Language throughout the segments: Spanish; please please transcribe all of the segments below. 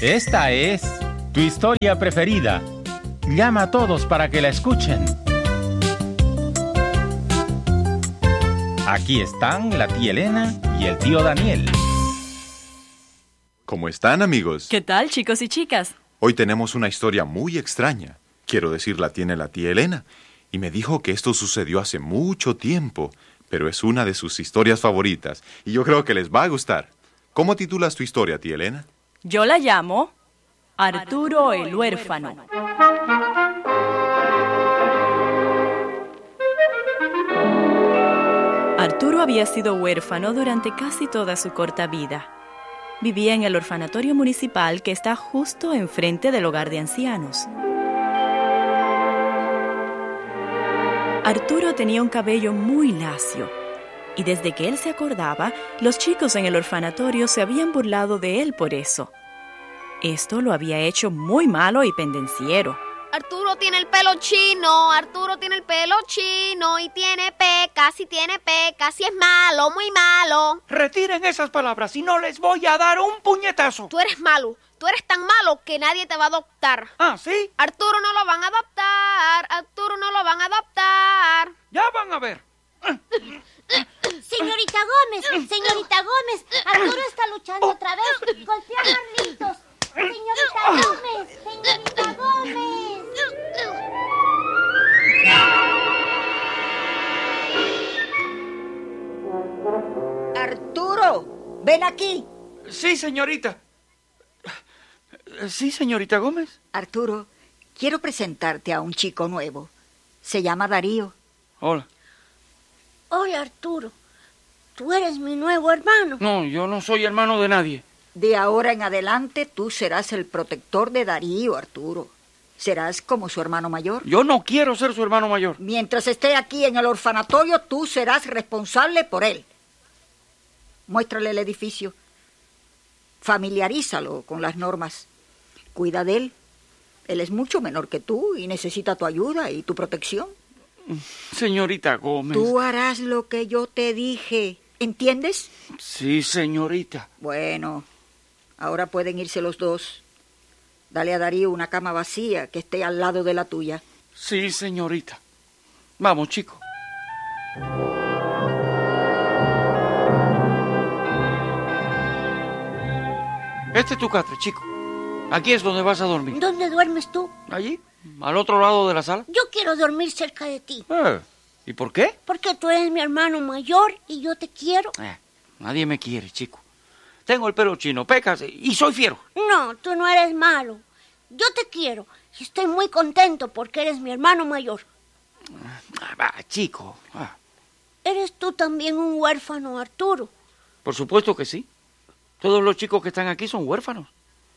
Esta es tu historia preferida. Llama a todos para que la escuchen. Aquí están la tía Elena y el tío Daniel. ¿Cómo están, amigos? ¿Qué tal, chicos y chicas? Hoy tenemos una historia muy extraña. Quiero decir, la tiene la tía Elena. Y me dijo que esto sucedió hace mucho tiempo, pero es una de sus historias favoritas. Y yo creo que les va a gustar. ¿Cómo titulas tu historia, tía Elena? Yo la llamo Arturo el huérfano. Arturo había sido huérfano durante casi toda su corta vida. Vivía en el orfanatorio municipal que está justo enfrente del hogar de ancianos. Arturo tenía un cabello muy lacio, y desde que él se acordaba, los chicos en el orfanatorio se habían burlado de él por eso. Esto lo había hecho muy malo y pendenciero. Arturo tiene el pelo chino, Arturo tiene el pelo chino y tiene pecas, y es malo, muy malo. Retiren esas palabras y no les voy a dar un puñetazo. Tú eres malo, tú eres tan malo que nadie te va a adoptar. ¿Ah, sí? Arturo no lo van a adoptar, Arturo no lo van a adoptar. Ya van a ver. Señorita Gómez, Arturo está luchando otra vez. Golpea a Carlitos. Señorita Gómez. Arturo, ven aquí. Sí, señorita. Sí, señorita Gómez. Arturo, quiero presentarte a un chico nuevo. Se llama Darío. Hola. Oye, Arturo, tú eres mi nuevo hermano. No, yo no soy hermano de nadie. De ahora en adelante tú serás el protector de Darío, Arturo. Serás como su hermano mayor. Yo no quiero ser su hermano mayor. Mientras esté aquí en el orfanatorio, tú serás responsable por él. Muéstrale el edificio. Familiarízalo con las normas. Cuida de él. Él es mucho menor que tú y necesita tu ayuda y tu protección. Señorita Gómez. Tú harás lo que yo te dije. ¿Entiendes? Sí, señorita. Bueno, ahora pueden irse los dos. Dale a Darío una cama vacía que esté al lado de la tuya. Sí, señorita. Vamos, chico. Este es tu catre, chico. Aquí es donde vas a dormir. ¿Dónde duermes tú? ¿Allí? ¿Al otro lado de la sala? Yo quiero dormir cerca de ti. ¿Y por qué? Porque tú eres mi hermano mayor y yo te quiero. Nadie me quiere, chico. Tengo el pelo chino, pecas y soy fiero. No, tú no eres malo. Yo te quiero y estoy muy contento porque eres mi hermano mayor. Va, chico. ¿Eres tú también un huérfano, Arturo? Por supuesto que sí. Todos los chicos que están aquí son huérfanos.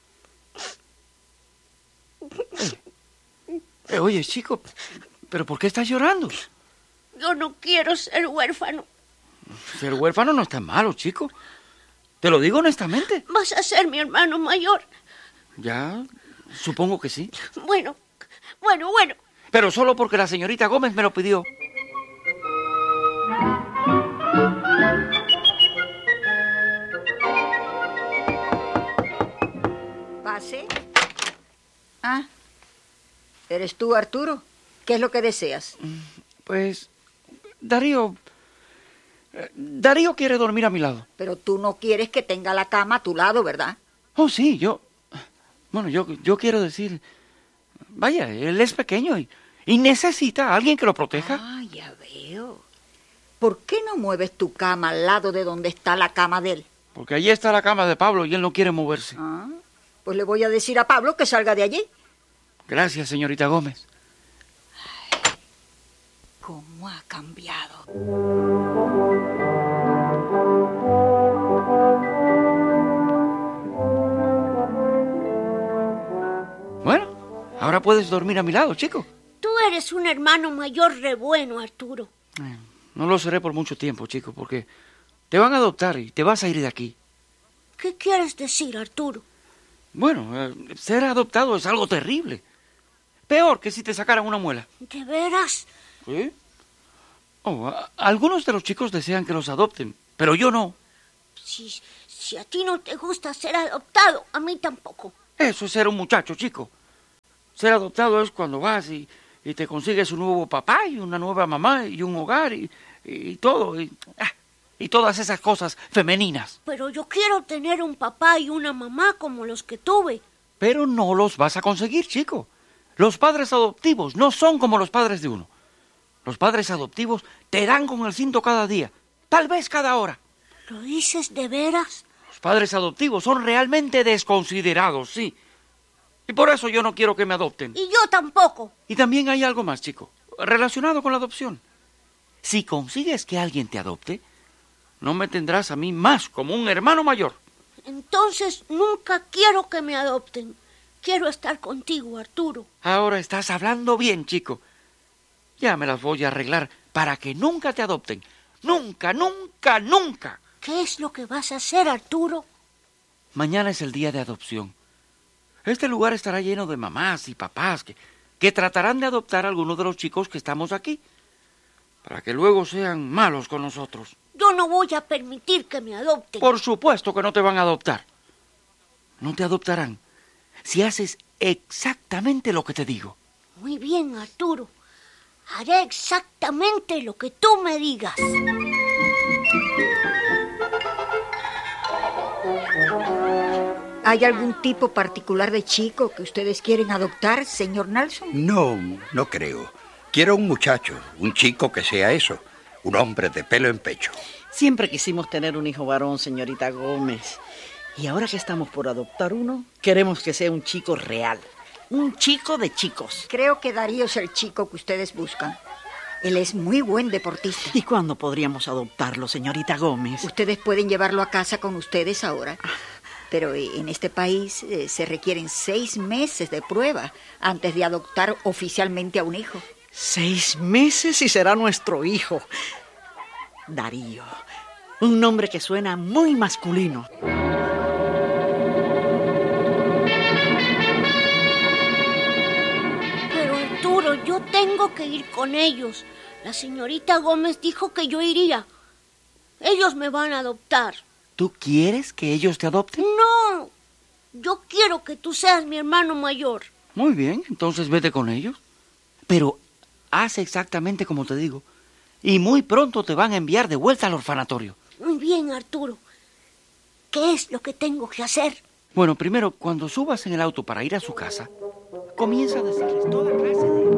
Oye, chico, ¿pero por qué estás llorando? Yo no quiero ser huérfano. Ser huérfano no es tan malo, chico. Te lo digo honestamente. ¿Vas a ser mi hermano mayor? Ya, supongo que sí. Bueno. Pero solo porque la señorita Gómez me lo pidió. Pase. ¿Eres tú, Arturo? ¿Qué es lo que deseas? Pues, Darío quiere dormir a mi lado. Pero tú no quieres que tenga la cama a tu lado, ¿verdad? Oh, sí, yo quiero decir... Vaya, él es pequeño y necesita a alguien que lo proteja. Ya veo. ¿Por qué no mueves tu cama al lado de donde está la cama de él? Porque allí está la cama de Pablo y él no quiere moverse. Pues le voy a decir a Pablo que salga de allí. Gracias, señorita Gómez. ¿Cómo ha cambiado? Bueno, ahora puedes dormir a mi lado, chico. Tú eres un hermano mayor re bueno, Arturo. No lo seré por mucho tiempo, chico, porque te van a adoptar y te vas a ir de aquí. ¿Qué quieres decir, Arturo? Bueno, ser adoptado es algo terrible. Peor que si te sacaran una muela. ¿De veras? ¿Sí? Algunos de los chicos desean que los adopten, pero yo no. Si a ti no te gusta ser adoptado, a mí tampoco. Eso es ser un muchacho, chico. Ser adoptado es cuando vas y te consigues un nuevo papá y una nueva mamá y un hogar y todo. Y todas esas cosas femeninas. Pero yo quiero tener un papá y una mamá como los que tuve. Pero no los vas a conseguir, chico. Los padres adoptivos no son como los padres de uno. Los padres adoptivos te dan con el cinto cada día, tal vez cada hora. ¿Lo dices de veras? Los padres adoptivos son realmente desconsiderados, sí. Y por eso yo no quiero que me adopten. Y yo tampoco. Y también hay algo más, chico, relacionado con la adopción. Si consigues que alguien te adopte, no me tendrás a mí más como un hermano mayor. Entonces nunca quiero que me adopten. Quiero estar contigo, Arturo. Ahora estás hablando bien, chico. Ya me las voy a arreglar para que nunca te adopten. Nunca, nunca, nunca. ¿Qué es lo que vas a hacer, Arturo? Mañana es el día de adopción. Este lugar estará lleno de mamás y papás que tratarán de adoptar a algunos de los chicos que estamos aquí, para que luego sean malos con nosotros. Yo no voy a permitir que me adopten. Por supuesto que no te van a adoptar. No te adoptarán si haces exactamente lo que te digo. Muy bien, Arturo. Haré exactamente lo que tú me digas. ¿Hay algún tipo particular de chico que ustedes quieren adoptar, señor Nelson? No creo. Quiero un muchacho, un chico que sea eso, un hombre de pelo en pecho. Siempre quisimos tener un hijo varón, señorita Gómez. Y ahora que estamos por adoptar uno, queremos que sea un chico real. Un chico de chicos. Creo que Darío es el chico que ustedes buscan. Él es muy buen deportista. ¿Y cuándo podríamos adoptarlo, señorita Gómez? Ustedes pueden llevarlo a casa con ustedes ahora. Pero en este país se requieren 6 meses de prueba antes de adoptar oficialmente a un hijo. 6 meses y será nuestro hijo. Darío. Un nombre que suena muy masculino. Pero Arturo, yo tengo que ir con ellos. La señorita Gómez dijo que yo iría. Ellos me van a adoptar. ¿Tú quieres que ellos te adopten? No, yo quiero que tú seas mi hermano mayor. Muy bien, entonces vete con ellos. Pero haz exactamente como te digo. Y muy pronto te van a enviar de vuelta al orfanatorio. Muy bien, Arturo. ¿Qué es lo que tengo que hacer? Bueno, primero, cuando subas en el auto para ir a su casa, comienza a decirles toda clase de...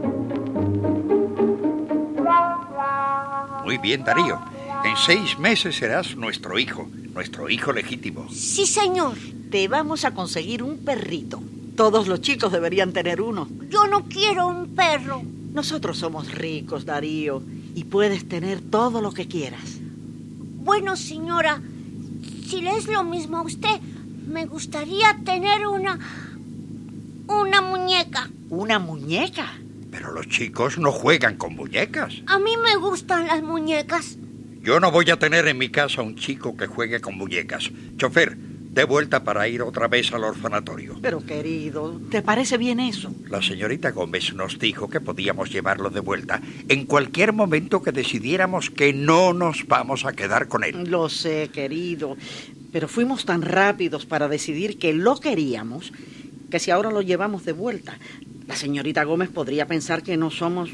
Muy bien, Darío. En 6 meses serás nuestro hijo legítimo. Sí, señor. Te vamos a conseguir un perrito. Todos los chicos deberían tener uno. Yo no quiero un perro. Nosotros somos ricos, Darío, y puedes tener todo lo que quieras. Bueno, señora, si le es lo mismo a usted, me gustaría tener una muñeca. ¿Una muñeca? Pero los chicos no juegan con muñecas. A mí me gustan las muñecas. Yo no voy a tener en mi casa un chico que juegue con muñecas. Chofer, de vuelta para ir otra vez al orfanatorio. Pero, querido, ¿te parece bien eso? La señorita Gómez nos dijo que podíamos llevarlo de vuelta en cualquier momento que decidiéramos que no nos vamos a quedar con él. Lo sé, querido, pero fuimos tan rápidos para decidir que lo queríamos, que si ahora lo llevamos de vuelta, la señorita Gómez podría pensar que no somos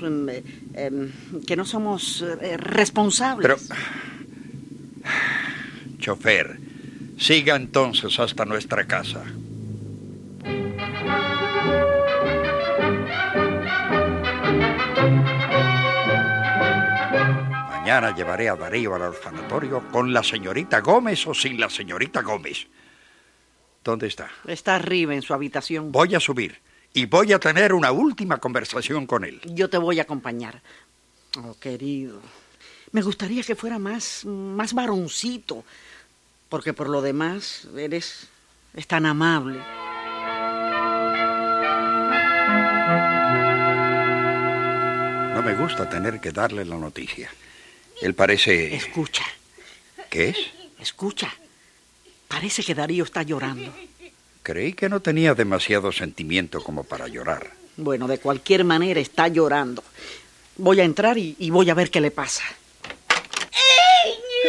responsables. Pero, chofer, siga entonces hasta nuestra casa. Mañana llevaré a Darío al orfanatorio con la señorita Gómez o sin la señorita Gómez. ¿Dónde está? Está arriba en su habitación. Voy a subir y voy a tener una última conversación con él. Yo te voy a acompañar. Oh, querido, me gustaría que fuera más varoncito, porque por lo demás es tan amable. No me gusta tener que darle la noticia. Él parece... Escucha. ¿Qué es? Escucha. Parece que Darío está llorando. Creí que no tenía demasiado sentimiento como para llorar. Bueno, de cualquier manera está llorando. Voy a entrar y voy a ver qué le pasa.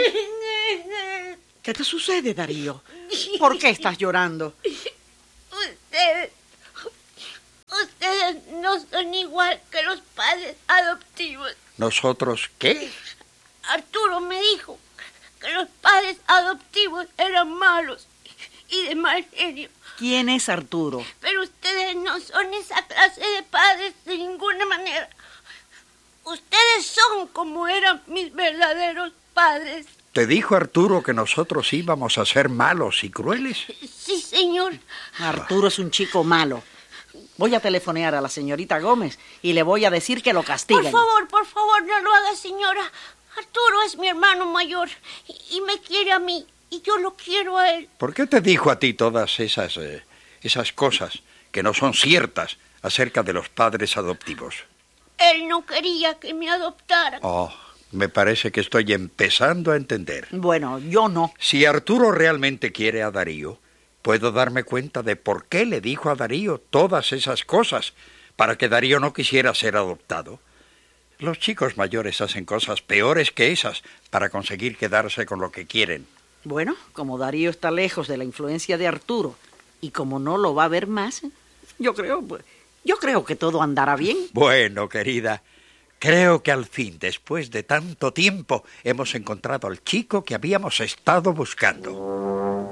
¿Qué te sucede, Darío? ¿Por qué estás llorando? Ustedes no son igual que los padres adoptivos. ¿Nosotros qué? Arturo me dijo que los padres adoptivos eran malos y de mal genio. ¿Quién es Arturo? Pero ustedes no son esa clase de padres de ninguna manera. Ustedes son como eran mis verdaderos padres. ¿Te dijo Arturo que nosotros íbamos a ser malos y crueles? Sí, señor. Arturo es un chico malo. Voy a telefonear a la señorita Gómez y le voy a decir que lo castiguen. Por favor, no lo haga, señora. Arturo es mi hermano mayor y me quiere a mí y yo lo quiero a él. ¿Por qué te dijo a ti todas esas cosas que no son ciertas acerca de los padres adoptivos? Él no quería que me adoptaran. Oh, me parece que estoy empezando a entender. Bueno, yo no. Si Arturo realmente quiere a Darío, puedo darme cuenta de por qué le dijo a Darío todas esas cosas para que Darío no quisiera ser adoptado. Los chicos mayores hacen cosas peores que esas para conseguir quedarse con lo que quieren. Bueno, como Darío está lejos de la influencia de Arturo y como no lo va a ver más, yo creo que todo andará bien. Bueno, querida, creo que al fin, después de tanto tiempo, hemos encontrado al chico que habíamos estado buscando.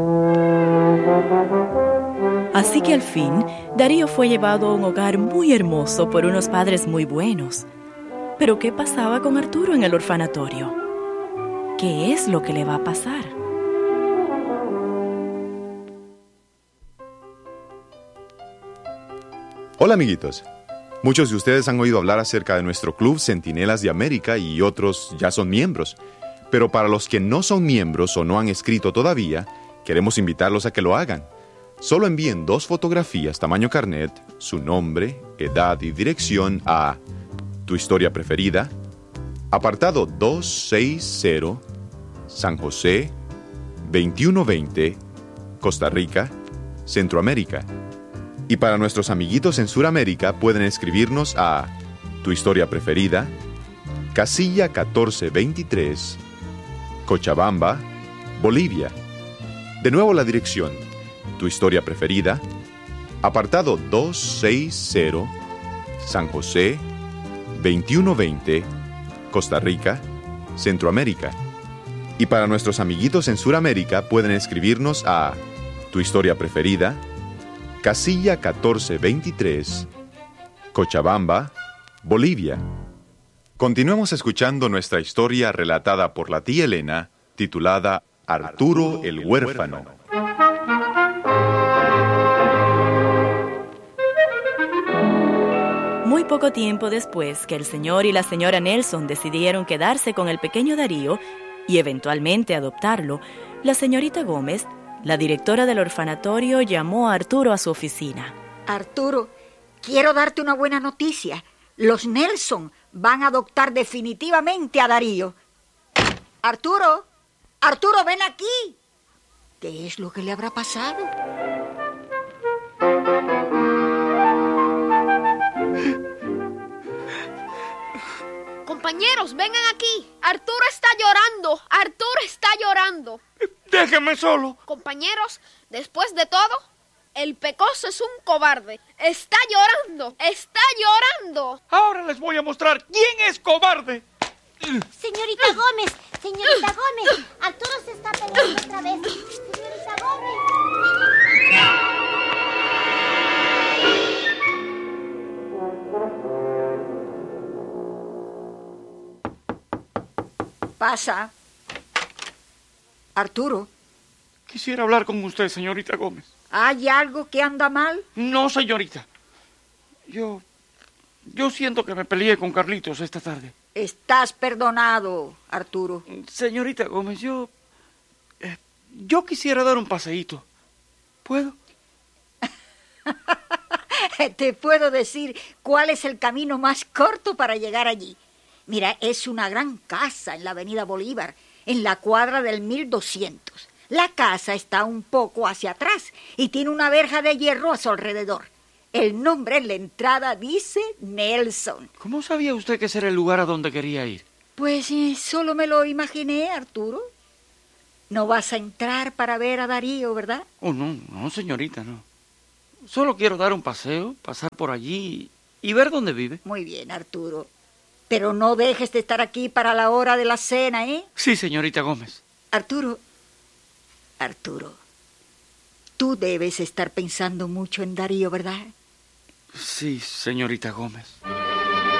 Así que al fin, Darío fue llevado a un hogar muy hermoso por unos padres muy buenos. Pero ¿qué pasaba con Arturo en el orfanatorio? ¿Qué es lo que le va a pasar? Hola, amiguitos. Muchos de ustedes han oído hablar acerca de nuestro club Centinelas de América y otros ya son miembros. Pero para los que no son miembros o no han escrito todavía, queremos invitarlos a que lo hagan. Solo envíen 2 fotografías tamaño carnet, su nombre, edad y dirección a Tu Historia Preferida, apartado 260, San José, 2120, Costa Rica, Centroamérica. Y para nuestros amiguitos en Suramérica pueden escribirnos a Tu Historia Preferida, casilla 1423, Cochabamba, Bolivia. De nuevo la dirección: Tu Historia Preferida, apartado 260, San José, 2120, Costa Rica, Centroamérica. Y para nuestros amiguitos en Suramérica pueden escribirnos a Tu Historia Preferida, casilla 1423, Cochabamba, Bolivia. Continuemos escuchando nuestra historia relatada por la tía Elena, titulada Arturo el Huérfano. Muy poco tiempo después que el señor y la señora Nelson decidieron quedarse con el pequeño Darío y eventualmente adoptarlo, la señorita Gómez, la directora del orfanatorio, llamó a Arturo a su oficina. Arturo, quiero darte una buena noticia. Los Nelson van a adoptar definitivamente a Darío. Arturo, ven aquí. ¿Qué es lo que le habrá pasado? Compañeros, vengan aquí. Arturo está llorando. Arturo está llorando. Déjenme solo. Compañeros, después de todo, el pecoso es un cobarde. Está llorando. Está llorando. Ahora les voy a mostrar quién es cobarde. Señorita Gómez, Arturo se está peleando otra vez. Señorita Gómez. Pasa. Arturo, Quisiera hablar con usted, señorita Gómez. ¿hay algo que anda mal? No, señorita. Yo siento que me peleé con Carlitos esta tarde. Estás perdonado, Arturo. Señorita Gómez, yo quisiera dar un paseíto. ¿Puedo? Te puedo decir cuál es el camino más corto para llegar allí. Mira, es una gran casa en la avenida Bolívar, en la cuadra del 1200. La casa está un poco hacia atrás y tiene una verja de hierro a su alrededor. El nombre en la entrada dice Nelson. ¿Cómo sabía usted que ese era el lugar a donde quería ir? Pues solo me lo imaginé, Arturo. No vas a entrar para ver a Darío, ¿verdad? Oh, no, señorita, no. Solo quiero dar un paseo, pasar por allí y ver dónde vive. Muy bien, Arturo. Pero no dejes de estar aquí para la hora de la cena, ¿eh? Sí, señorita Gómez. Arturo, tú debes estar pensando mucho en Darío, ¿verdad? Sí, señorita Gómez.